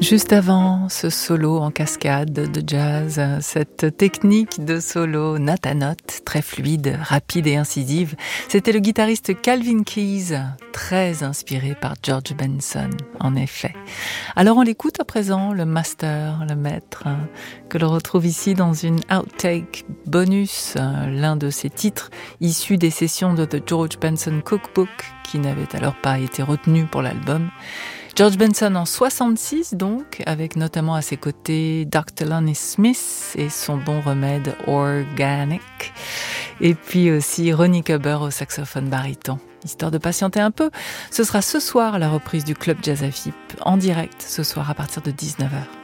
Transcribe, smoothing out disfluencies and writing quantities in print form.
Juste avant ce solo en cascade de jazz, cette technique de solo note à note, très fluide, rapide et incisive, c'était le guitariste Calvin Keys, très inspiré par George Benson, en effet. Alors on l'écoute à présent, le master, le maître, que l'on retrouve ici dans une outtake bonus, l'un de ses titres issus des sessions de The George Benson Cookbook, qui n'avait alors pas été retenu pour l'album. George Benson en 66 donc, avec notamment à ses côtés Dr. Lonnie Smith et son bon remède Organic, et puis aussi Ronnie Cubber au saxophone baryton. Histoire de patienter un peu, ce sera ce soir la reprise du Club Jazz à Fippe, en direct ce soir à partir de 19h.